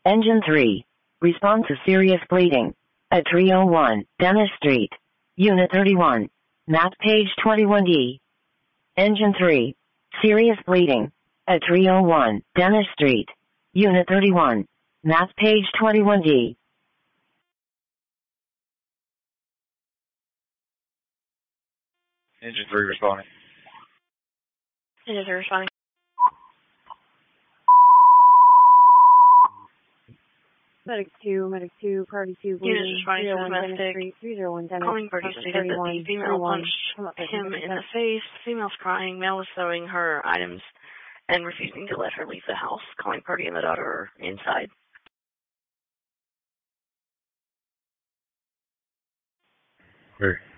Engine 3. Respond to serious bleeding. At 301, Dennis Street. Unit 31. Map page 21D. Engine 3. Serious bleeding. At 301, Dennis Street. Unit 31. Map page 21D. Engine 3 responding. Engine 3 responding. Medic 2, Party 2, Unit responding to 301 domestic. Dennis Street, 301 Dennis. Calling party stated that the female punched him in the face. Female's crying. Male is throwing her items and refusing to let her leave the house. Calling party and the daughter inside. Where?